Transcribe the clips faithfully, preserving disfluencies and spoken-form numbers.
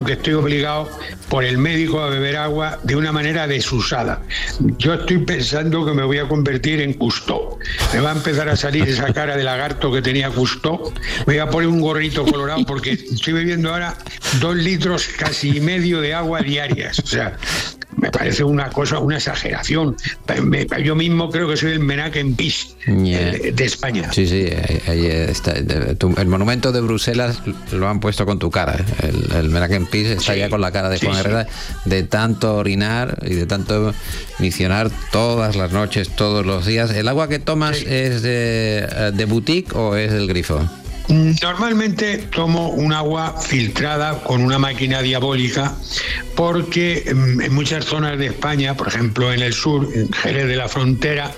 que estoy obligado por el médico a beber agua de una manera desusada. Yo estoy pensando que me voy a convertir en Cousteau. Me va a empezar a salir esa cara de lagarto que tenía Cousteau. Voy a poner un gorrito colorado porque estoy bebiendo ahora dos litros casi y medio de agua diarias. O sea, me parece una cosa, una exageración. Yo mismo creo que soy el Menachem Peace yeah. de, de España. Sí, sí, ahí está. El monumento de Bruselas lo han puesto con tu cara. El, el Menachem Peace está sí, ya con la cara de Juan sí, Herrera, sí. de tanto orinar y de tanto misionar todas las noches, todos los días. ¿El agua que tomas sí. es de, de boutique o es del grifo? Normalmente tomo un agua filtrada con una máquina diabólica porque en muchas zonas de España, por ejemplo en el sur, en Jerez de la Frontera,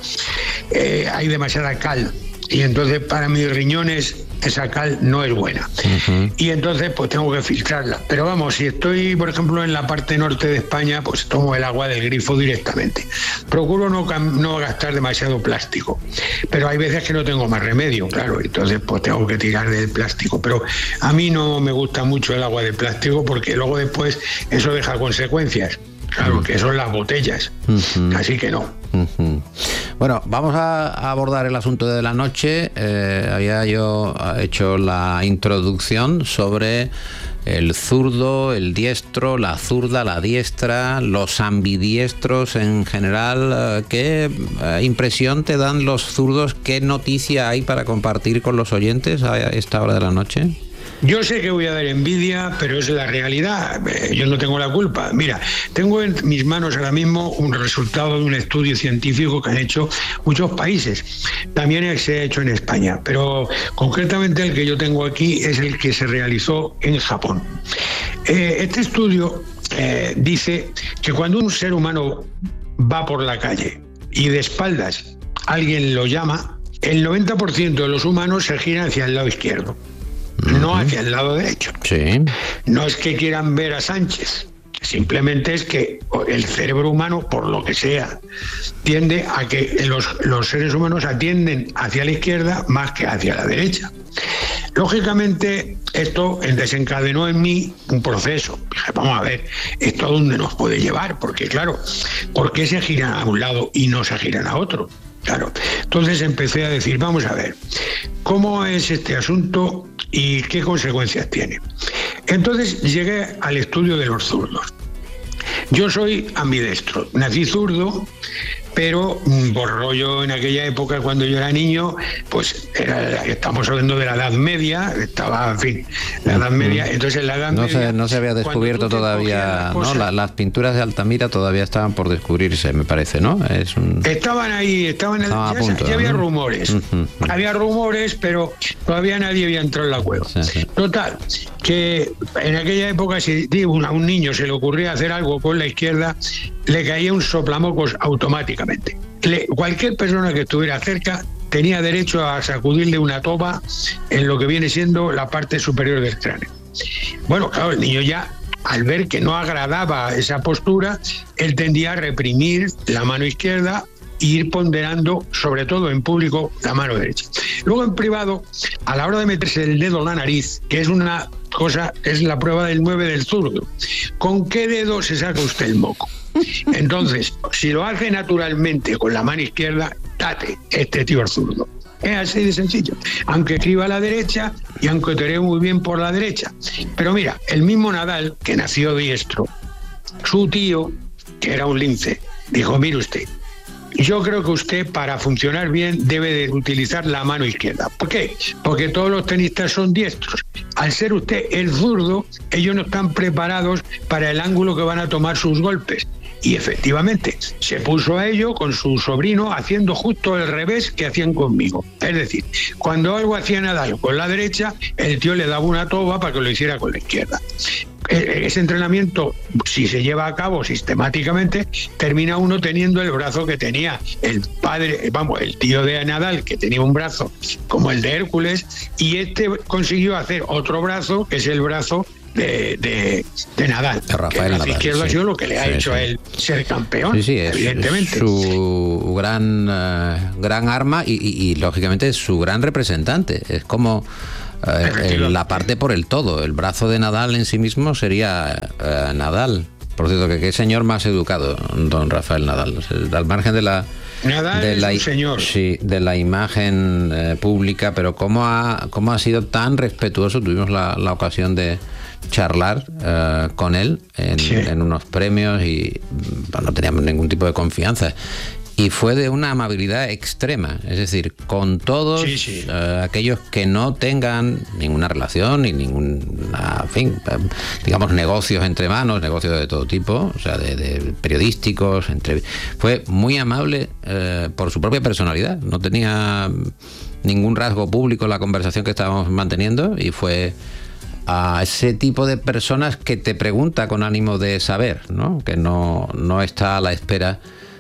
eh, hay demasiada cal y entonces para mis riñones esa cal no es buena. Uh-huh. Y entonces pues tengo que filtrarla. Pero vamos, si estoy, por ejemplo, en la parte norte de España, pues tomo el agua del grifo directamente. Procuro no, no gastar demasiado plástico. Pero hay veces que no tengo más remedio, claro. Entonces pues tengo que tirar del plástico. Pero a mí no me gusta mucho el agua de plástico porque luego después eso deja consecuencias. Claro, que son las botellas. Uh-huh. Así que no. Uh-huh. Bueno, vamos a abordar el asunto de la noche. Eh, había yo hecho la introducción sobre el zurdo, el diestro, la zurda, la diestra, los ambidiestros en general. ¿Qué impresión te dan los zurdos? ¿Qué noticia hay para compartir con los oyentes a esta hora de la noche? Yo sé que voy a dar envidia, pero es la realidad. Yo no tengo la culpa. Mira, tengo en mis manos ahora mismo un resultado de un estudio científico que han hecho muchos países. También se ha hecho en España, pero concretamente el que yo tengo aquí es el que se realizó en Japón. Eh, este estudio eh, dice que cuando un ser humano va por la calle y de espaldas alguien lo llama, el noventa por ciento de los humanos se giran hacia el lado izquierdo. No hacia el lado derecho. Sí. No es que quieran ver a Sánchez, simplemente es que el cerebro humano, por lo que sea, tiende a que los, los seres humanos atienden hacia la izquierda más que hacia la derecha. Lógicamente, esto desencadenó en mí un proceso. Dije, vamos a ver, ¿esto a dónde nos puede llevar? Porque claro, ¿por qué se giran a un lado y no se giran a otro? Claro. Entonces empecé a decir, vamos a ver, ¿cómo es este asunto y qué consecuencias tiene? Entonces llegué al estudio de los zurdos. Yo soy ambidestro, nací zurdo, pero por rollo en aquella época cuando yo era niño, pues era, estamos hablando de la Edad Media, estaba, en fin, la Edad Media, entonces en la Edad no Media... Se, no se había descubierto todavía, ¿no? La, las pinturas de Altamira todavía estaban por descubrirse, me parece, ¿no? Es un... Estaban ahí, estaban, estaban ya, a punto, ya había ¿no? rumores, uh-huh. había rumores, pero todavía nadie había entrado en la cueva. Sí, sí. Total, que en aquella época si a un niño se le ocurría hacer algo con la izquierda, le caía un soplamocos automáticamente. Le, cualquier persona que estuviera cerca tenía derecho a sacudirle una toba en lo que viene siendo la parte superior del cráneo. Bueno, claro, el niño ya, al ver que no agradaba esa postura, él tendía a reprimir la mano izquierda e ir ponderando, sobre todo en público, la mano derecha. Luego en privado, a la hora de meterse el dedo en la nariz, que es una cosa, es la prueba del nueve del zurdo, ¿con qué dedo se saca usted el moco? Entonces, si lo hace naturalmente con la mano izquierda, date, este tío es zurdo. Es así de sencillo. Aunque escriba a la derecha y aunque te muy bien por la derecha. Pero mira, el mismo Nadal, que nació diestro, su tío, que era un lince, dijo, mire usted, yo creo que usted para funcionar bien debe de utilizar la mano izquierda. ¿Por qué? Porque todos los tenistas son diestros. Al ser usted el zurdo, ellos no están preparados para el ángulo que van a tomar sus golpes. Y efectivamente, se puso a ello con su sobrino haciendo justo el revés que hacían conmigo. Es decir, cuando algo hacía Nadal con la derecha, el tío le daba una toba para que lo hiciera con la izquierda. Ese entrenamiento, si se lleva a cabo sistemáticamente, termina uno teniendo el brazo que tenía el padre, vamos, el tío de Nadal, que tenía un brazo como el de Hércules, y este consiguió hacer otro brazo, que es el brazo de, de, de Nadal. De Rafael Nadal. El izquierdo sí. ha sido lo que le ha sí, hecho sí. a él ser campeón, sí, sí, es, evidentemente. Es su gran, uh, gran arma y, y, y, lógicamente, su gran representante. Es como eh, la parte por el todo. El brazo de Nadal en sí mismo sería eh, Nadal. Por cierto, que qué señor más educado, don Rafael Nadal. Al margen de la... Nadal de es la, un señor. Sí, de la imagen eh, pública, pero cómo ha, cómo ha sido tan respetuoso. Tuvimos la, la ocasión de charlar eh, con él en, sí. en unos premios y bueno, no teníamos ningún tipo de confianza. Y fue de una amabilidad extrema, es decir, con todos sí, sí. Eh, aquellos que no tengan ninguna relación ni ningún, en fin, eh, digamos, negocios entre manos, negocios de todo tipo, o sea, de, de periodísticos, entre... fue muy amable eh, por su propia personalidad, no tenía ningún rasgo público en la conversación que estábamos manteniendo y fue a ese tipo de personas que te pregunta con ánimo de saber, ¿no? Que no, no está a la espera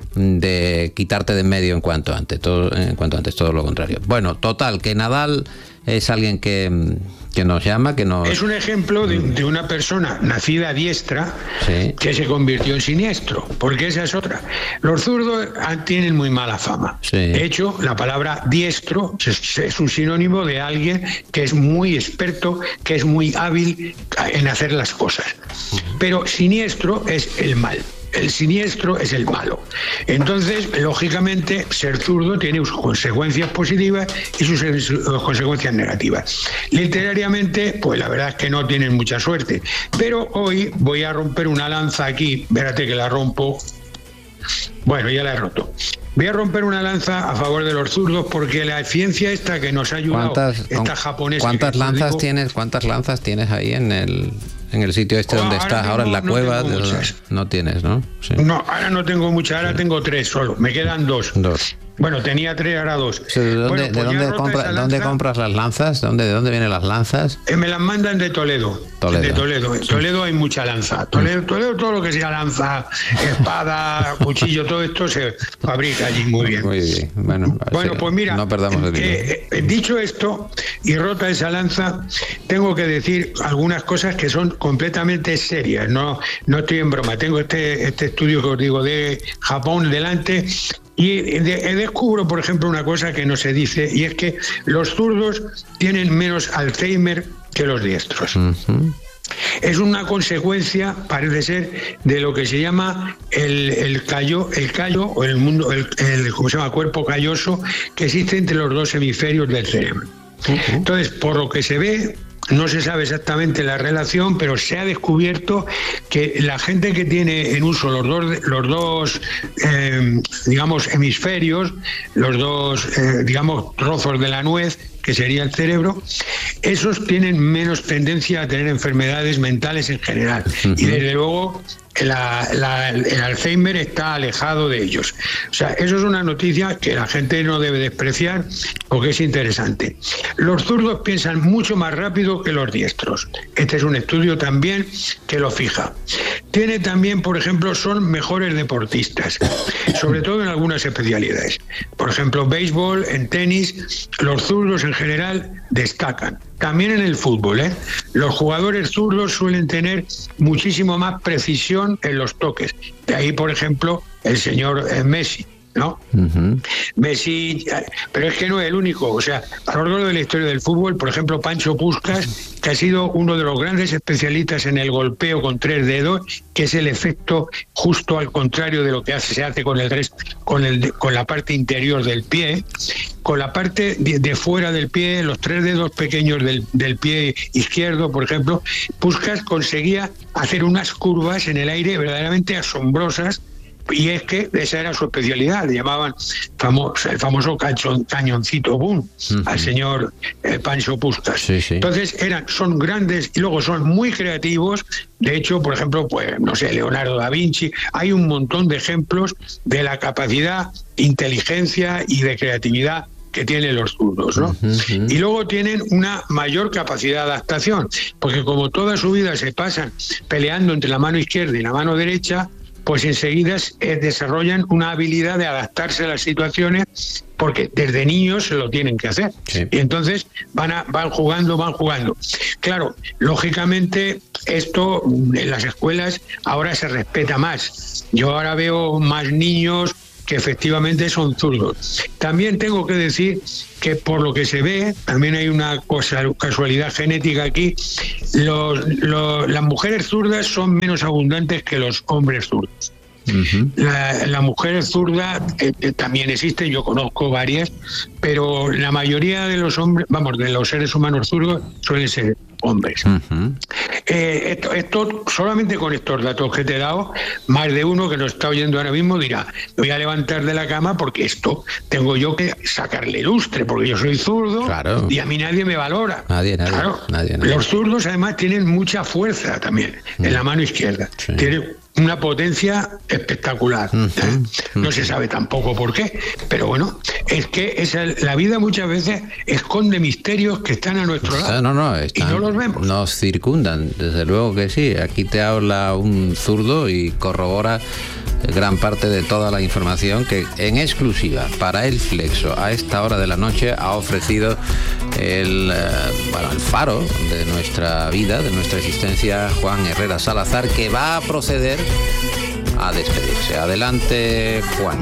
de quitarte de en medio en cuanto antes, todo, en cuanto antes, todo lo contrario. Bueno, total, que Nadal es alguien que, que nos llama, que nos... Es un ejemplo de, de una persona nacida a diestra sí. que se convirtió en siniestro, porque esa es otra. Los zurdos tienen muy mala fama. Sí. De hecho, la palabra diestro es, es un sinónimo de alguien que es muy experto, que es muy hábil en hacer las cosas. Pero siniestro es el mal. El siniestro es el malo. Entonces, lógicamente, ser zurdo tiene sus consecuencias positivas y sus, sus consecuencias negativas. Literariamente, pues la verdad es que no tienen mucha suerte. Pero hoy voy a romper una lanza aquí. Espérate que la rompo. Bueno, ya la he roto. Voy a romper una lanza a favor de los zurdos porque la ciencia esta que nos ha ayudado, ¿Cuántas, esta japonesa... ¿cuántas lanzas digo, tienes ¿Cuántas lanzas tienes ahí en el... en el sitio este oh, donde estás ahora, en la no cueva? De, no tienes, ¿no? Sí. No, ahora no tengo muchas, ahora sí. tengo tres solo, me quedan dos. Dos. Bueno, tenía tres, ahora dos. Sí, ¿De dónde, bueno, pues de dónde, compra, lanza, ¿dónde compras las lanzas? ¿Dónde, ¿De dónde vienen las lanzas? Eh, me las mandan de Toledo. Toledo. De Toledo. En sí. Toledo hay mucha lanza. Toledo, Toledo, todo lo que sea lanza, espada, cuchillo, todo esto se fabrica allí muy bien. Muy bien. Bueno, bueno sí, pues mira, no perdamos el eh, eh, dicho esto y rota esa lanza, tengo que decir algunas cosas que son completamente serias. No, no estoy en broma. Tengo este, este estudio que os digo de Japón delante. Y descubro, por ejemplo, una cosa que no se dice, y es que los zurdos tienen menos Alzheimer que los diestros. Uh-huh. Es una consecuencia, parece ser, de lo que se llama el, el callo, el callo o el mundo, el, el ¿cómo se llama? Cuerpo calloso que existe entre los dos hemisferios del cerebro. Uh-huh. Entonces, por lo que se ve, no se sabe exactamente la relación, pero se ha descubierto que la gente que tiene en uso los dos, los dos eh, digamos, hemisferios, los dos, eh, digamos, trozos de la nuez, que sería el cerebro, esos tienen menos tendencia a tener enfermedades mentales en general. Uh-huh. Y desde luego la, la, el Alzheimer está alejado de ellos. O sea, eso es una noticia que la gente no debe despreciar porque es interesante. Los zurdos piensan mucho más rápido que los diestros. Este es un estudio también que lo fija. Tiene también, por ejemplo, son mejores deportistas, sobre todo en algunas especialidades. Por ejemplo, béisbol, en tenis, los zurdos en general destacan. También en el fútbol, ¿eh? Los jugadores zurdos suelen tener muchísimo más precisión en los toques. De ahí, por ejemplo, el señor Messi, ¿no? Uh-huh. Messi, pero es que no es el único. O sea, a lo largo de la historia del fútbol, por ejemplo, Pancho Puskás, que ha sido uno de los grandes especialistas en el golpeo con tres dedos, que es el efecto justo al contrario de lo que hace, se hace con el resto, con el con la parte interior del pie. Con la parte de, de fuera del pie, los tres dedos pequeños del, del pie izquierdo, por ejemplo, Puskás conseguía hacer unas curvas en el aire verdaderamente asombrosas, y es que esa era su especialidad. Le llamaban famoso, el famoso cachon, cañoncito boom uh-huh. al señor eh, Pancho Puskás. Sí, sí. Entonces eran, son grandes y luego son muy creativos. De hecho, por ejemplo, pues no sé, Leonardo da Vinci, hay un montón de ejemplos de la capacidad, inteligencia y de creatividad que tienen los zurdos, ¿no? Uh-huh. Y luego tienen una mayor capacidad de adaptación, porque como toda su vida se pasan peleando entre la mano izquierda y la mano derecha, pues enseguida eh, desarrollan una habilidad de adaptarse a las situaciones, porque desde niños se lo tienen que hacer. Sí. Y entonces van, a, van jugando, van jugando. Claro, lógicamente esto en las escuelas ahora se respeta más. Yo ahora veo más niños que efectivamente son zurdos. También tengo que decir que por lo que se ve, también hay una cosa, casualidad genética aquí, los, los, las mujeres zurdas son menos abundantes que los hombres zurdos. Uh-huh. La, la mujer zurda eh, eh, también existe, yo conozco varias, pero la mayoría de los hombres, vamos, de los seres humanos zurdos suelen ser hombres. Uh-huh. Eh, esto, esto, solamente con estos datos que te he dado, más de uno que nos está oyendo ahora mismo dirá, me voy a levantar de la cama porque esto tengo yo que sacarle lustre, porque yo soy zurdo, claro, y a mí nadie me valora. Nadie, nadie, claro, nadie, nadie. Los zurdos además tienen mucha fuerza también uh-huh. en la mano izquierda. Sí. Tienen una potencia espectacular. Uh-huh, ¿eh? No uh-huh. se sabe tampoco por qué, pero bueno, es que esa, la vida muchas veces esconde misterios que están a nuestro lado. No, no, están, y no los vemos. Nos circundan, desde luego que sí. Aquí te habla un zurdo y corrobora gran parte de toda la información que en exclusiva para El Flexo a esta hora de la noche ha ofrecido el, bueno, el faro de nuestra vida, de nuestra existencia, Juan Herrera Salazar, que va a proceder a despedirse. Adelante, Juan.